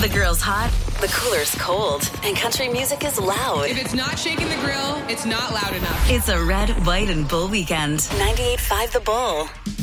The grill's hot, the cooler's cold, and country music is loud. If it's not shaking the grill, it's not loud enough. It's a red, white, and bull weekend. 98.5 The Bull.